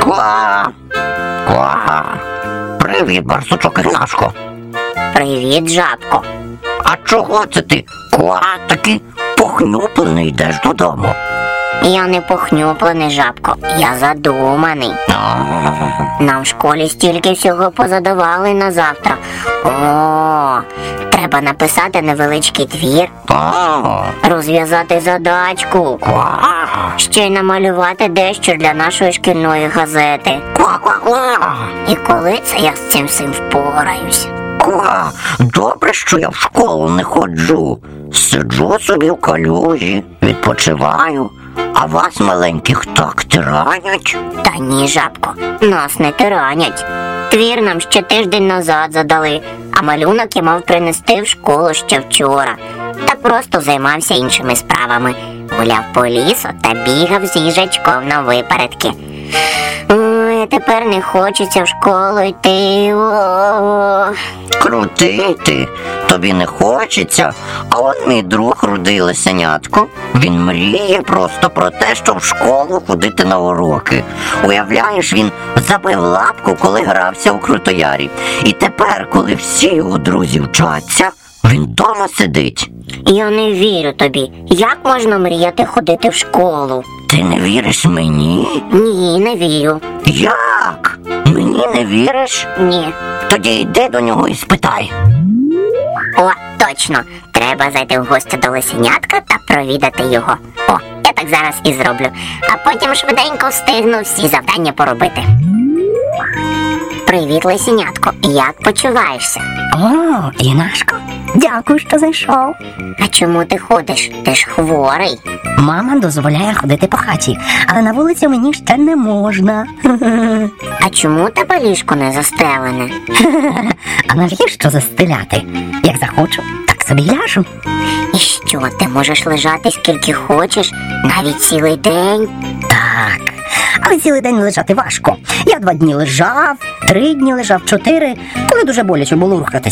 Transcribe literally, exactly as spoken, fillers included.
Ква! Ква! Привіт, барсучок Ігнашко. Привіт, жабко. А чого це ти, ква, такий похнюплений йдеш додому? Я не похнюплений, жабко, я задуманий. Нам в школі стільки всього позадавали на завтра. О, треба написати невеличкий твір, розв'язати задачку, ще й намалювати дещо для нашої шкільної газети. І коли це я з цим всім впораюсь? Ква, добре, що я в школу не ходжу. Сиджу собі в калюжі, відпочиваю, а вас, маленьких, так тиранять. Та ні, жабко, нас не тиранять. Твір нам ще тиждень назад задали, а малюнок я мав принести в школу ще вчора. Та просто займався іншими справами. Гуляв по лісу та бігав з їжачком на випередки. Ой, тепер не хочеться в школу йти. О-о-о. Крутий ти, тобі не хочеться, а от мій друг рудий лисенятко, він мріє просто про те, щоб в школу ходити на уроки. Уявляєш, він забив лапку, коли грався у Крутоярі. І тепер, коли всі його друзі вчаться, він дома сидить. Я не вірю тобі. Як можна мріяти ходити в школу? Ти не віриш мені? Ні, не вірю. Як? Мені не віриш? Ні. Тоді йди до нього і спитай. О, точно. Треба зайти в гості до лисенятка та провідати його. О, я так зараз і зроблю. А потім швиденько встигну всі завдання поробити. Привіт, лисенятко. Як почуваєшся? О, Ігнашко, дякую, що зайшов. А чому ти ходиш? Ти ж хворий. Мама дозволяє ходити по хаті, але на вулиці мені ще не можна. А чому тебе ліжко не застелене? А навіщо застеляти? Як захочу, так собі ляжу. І що, ти можеш лежати скільки хочеш, навіть цілий день? Так, але цілий день лежати важко. Я два дні лежав, три дні лежав, чотири, коли дуже боляче було рухатися.